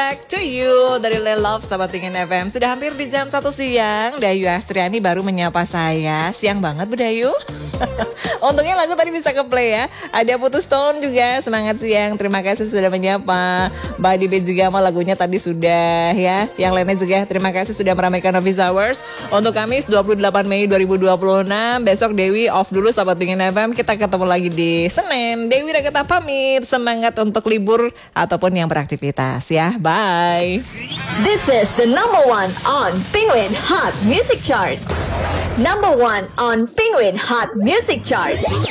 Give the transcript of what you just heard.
back to you dari Le Love Sahabat Pingin FM. Sudah hampir di jam 1 siang. Dayu Astriani baru menyapa saya. Siang banget Bu Dayu. Untungnya lagu tadi bisa ke play ya. Ada Putus Tone juga, semangat siang. Terima kasih sudah menyapa. Mbak Dibe juga sama lagunya tadi sudah ya. Yang lainnya juga terima kasih sudah meramaikan Office Hours. Untuk Kamis 28 Mei 2026. Besok Dewi off dulu Sahabat Pingin FM. Kita ketemu lagi di Senin. Dewi Raketa pamit. Semangat untuk libur ataupun yang beraktivitas ya. Bye. This is the number one on Penguin Hot Music Chart. Number one on Penguin Hot Music Chart.